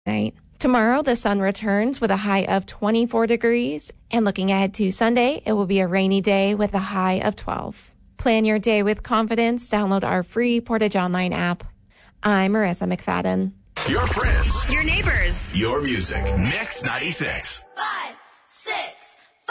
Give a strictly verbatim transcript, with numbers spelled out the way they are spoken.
night. Tomorrow, the sun returns with a high of twenty-four degrees. And looking ahead to Sunday, it will be a rainy day with a high of twelve. Plan your day with confidence. Download our free Portage Online app. I'm Marissa McFadden. Your friends. Your neighbors. Your music. Mix ninety-six. Bye.